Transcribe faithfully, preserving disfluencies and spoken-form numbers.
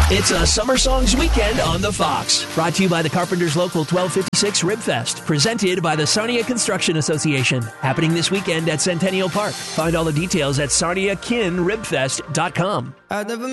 It's a Summer Songs weekend on the Fox. Brought to you by the Carpenters Local twelve fifty-six Rib Fest. Presented by the Sarnia Construction Association. Happening this weekend at Centennial Park. Find all the details at sarnia kin rib fest dot com. I've never